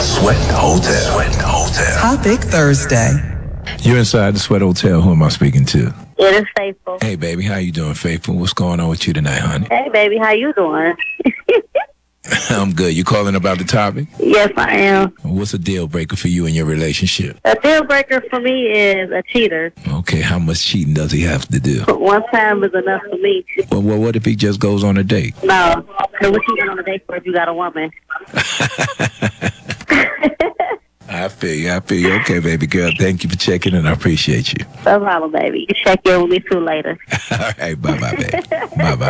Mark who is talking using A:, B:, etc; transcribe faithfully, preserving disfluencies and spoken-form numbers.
A: Sweat Hotel. Sweat Hotel.
B: Topic Thursday.
C: You're inside the Sweat Hotel. Who am I speaking to?
D: It is Faithful.
C: Hey, baby. How you doing, Faithful? What's going on with you tonight, honey?
D: Hey, baby. How you doing?
C: I'm good. You calling about the topic?
D: Yes, I am.
C: What's a deal breaker for you in your relationship?
D: A deal breaker for me is a cheater.
C: Okay, how much cheating does he have to do?
D: One time is enough for me.
C: Well, well what if he just goes on a date?
D: No. Because what you going on a date for if you got a woman?
C: I feel you. I feel you. Okay, baby girl. Thank you for checking in. I appreciate you.
D: No problem, baby. You check in with me too later.
C: All right. Bye-bye, baby. Bye-bye.